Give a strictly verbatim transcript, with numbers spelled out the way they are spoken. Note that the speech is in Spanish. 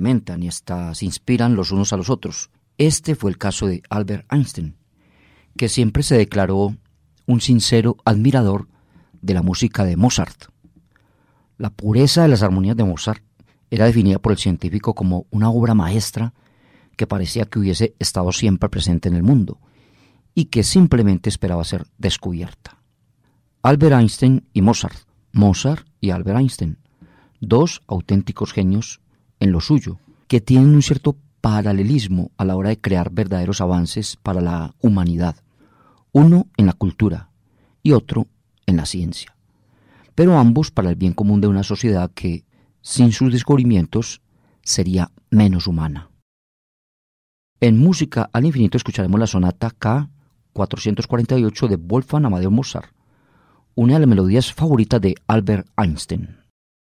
complementan y hasta se inspiran los unos a los otros. Este fue el caso de Albert Einstein, que siempre se declaró un sincero admirador de la música de Mozart. La pureza de las armonías de Mozart era definida por el científico como una obra maestra que parecía que hubiese estado siempre presente en el mundo y que simplemente esperaba ser descubierta. Albert Einstein y Mozart, Mozart y Albert Einstein, dos auténticos genios en lo suyo, que tienen un cierto paralelismo a la hora de crear verdaderos avances para la humanidad, uno en la cultura y otro en la ciencia, pero ambos para el bien común de una sociedad que, sin sus descubrimientos, sería menos humana. En Música al Infinito escucharemos la sonata K cuatrocientos cuarenta y ocho de Wolfgang Amadeus Mozart, una de las melodías favoritas de Albert Einstein.